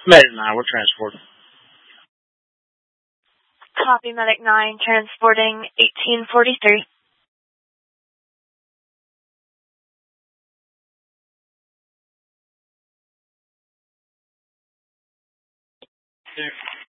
Medic 9, we're transporting. Copy, Medic 9, transporting 1843. Sure.